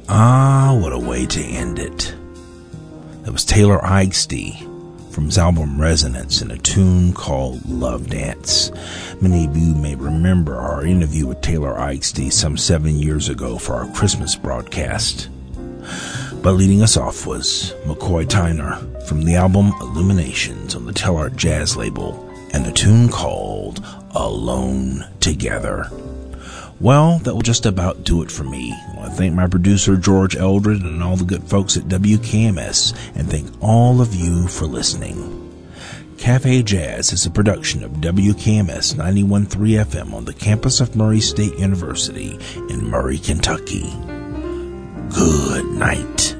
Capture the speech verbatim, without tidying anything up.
Ah, what a way to end it. That was Taylor Eichste from his album Resonance in a tune called Love Dance. Many of you may remember our interview with Taylor Eichste some seven years ago for our Christmas broadcast. But leading us off was McCoy Tyner from the album Illuminations on the Tellart Jazz label and a tune called Alone Together. Well, that will just about do it for me. I want to thank my producer, George Eldred, and all the good folks at W K M S, and thank all of you for listening. Cafe Jazz is a production of W K M S ninety-one point three F M on the campus of Murray State University in Murray, Kentucky. Good night.